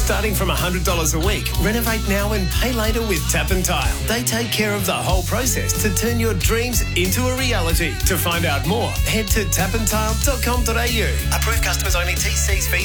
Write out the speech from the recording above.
Starting from $100 a week, renovate now and pay later with Tap and Tile. They take care of the whole process to turn your dreams into a reality. To find out more, head to tapandtile.com.au. Approved customers only. TCs, fees